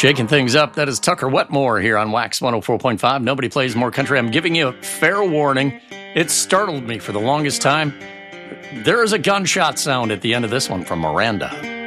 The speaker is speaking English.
Shaking things up, that is Tucker Wetmore here on Wax 104.5. Nobody plays more country. I'm giving you a fair warning. It startled me for the longest time. There is a gunshot sound at the end of this one from Miranda.